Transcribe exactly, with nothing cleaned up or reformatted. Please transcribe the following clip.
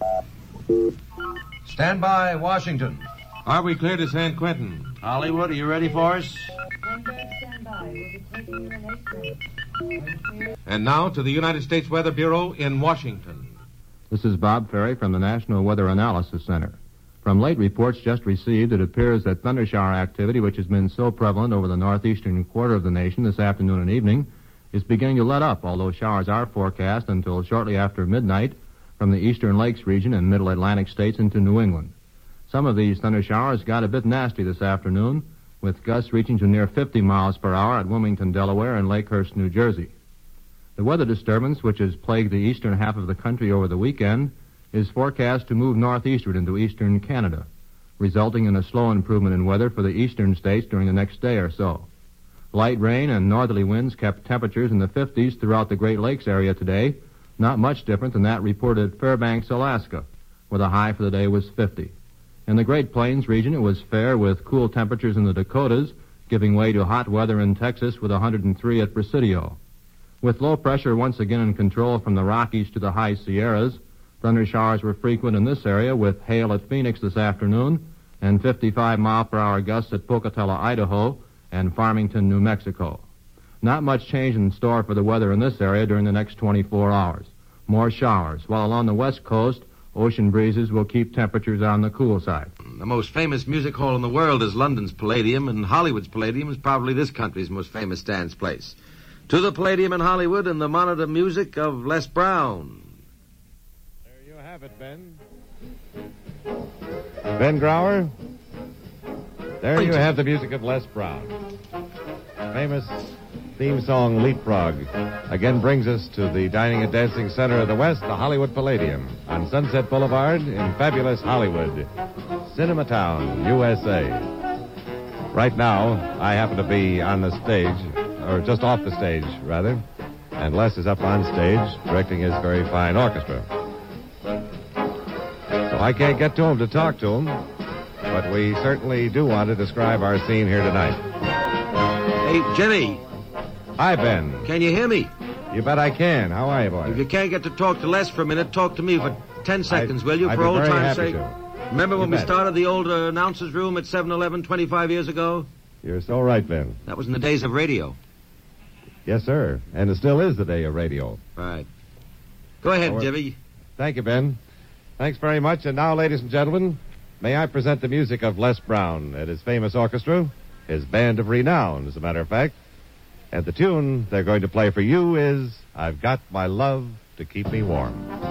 Stand by, Washington. Are we clear to San Quentin? Hollywood, are you ready for us? Stand by. We'll be taking you in eight minutes. And now to the United States Weather Bureau in Washington. This is Bob Ferry from the National Weather Analysis Center. From late reports just received, it appears that thundershower activity, which has been so prevalent over the northeastern quarter of the nation this afternoon and evening, is beginning to let up, although showers are forecast until shortly after midnight from the eastern lakes region and middle Atlantic states into New England. Some of these thundershowers got a bit nasty this afternoon, with gusts reaching to near fifty miles per hour at Wilmington, Delaware, and Lakehurst, New Jersey. The weather disturbance, which has plagued the eastern half of the country over the weekend, is forecast to move northeastward into eastern Canada, resulting in a slow improvement in weather for the eastern states during the next day or so. Light rain and northerly winds kept temperatures in the fifties throughout the Great Lakes area today, not much different than that reported at Fairbanks, Alaska, where the high for the day was fifty. In the Great Plains region, it was fair with cool temperatures in the Dakotas, giving way to hot weather in Texas with one hundred three at Presidio. With low pressure once again in control from the Rockies to the high Sierras, thunder showers were frequent in this area with hail at Phoenix this afternoon and fifty-five mile per hour gusts at Pocatello, Idaho, and Farmington, New Mexico. Not much change in store for the weather in this area during the next twenty-four hours. More showers, while along the west coast, ocean breezes will keep temperatures on the cool side. The most famous music hall in the world is London's Palladium, and Hollywood's Palladium is probably this country's most famous dance place. To the Palladium in Hollywood and the monitor music of Les Brown. There you have it, Ben. Ben Grauer. There you have the music of Les Brown. Famous theme song Leapfrog again brings us to the dining and dancing center of the West, the Hollywood Palladium, on Sunset Boulevard in fabulous Hollywood, Cinema Town, U S A. Right now, I happen to be on the stage, or just off the stage, rather, and Les is up on stage directing his very fine orchestra. So I can't get to him to talk to him, but we certainly do want to describe our scene here tonight. Hey, Jimmy. Hi, Ben. Can you hear me? You bet I can. How are you, boy? If you can't get to talk to Les for a minute, talk to me for ten seconds, I, will you, I'd for be old very time's happy sake? to. Remember when You we bet. started the old uh, announcer's room at seven eleven twenty-five years ago? You're so right, Ben. That was in the days of radio. Yes, sir. And it still is the day of radio. Right. Go ahead, Oh, well, Jimmy. Thank you, Ben. Thanks very much. And now, ladies and gentlemen, may I present the music of Les Brown and his famous orchestra, his band of renown, as a matter of fact. And the tune they're going to play for you is I've Got My Love to Keep Me Warm.